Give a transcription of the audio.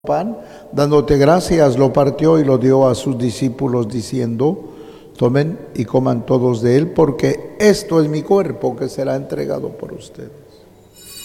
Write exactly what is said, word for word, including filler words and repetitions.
pan, dándote gracias, lo partió y lo dio a sus discípulos diciendo: tomen y coman todos de él, porque esto es mi cuerpo que será entregado por ustedes.